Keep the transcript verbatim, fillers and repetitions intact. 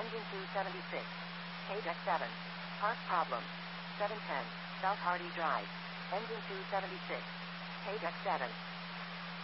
Engine two seventy-six. K deck seven. Park problem. seven ten. South Hardy Drive. Engine two seventy-six. K deck seven.